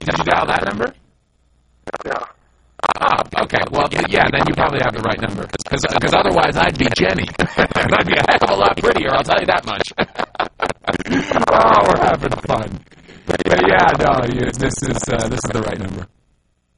did you dial that number? Yeah. Okay, well, yeah, then you probably have the right number. Because otherwise I'd be Jenny. And I'd be a heck of a lot prettier, I'll tell you that much. Oh, we're having fun. But yeah, no, this is the right number.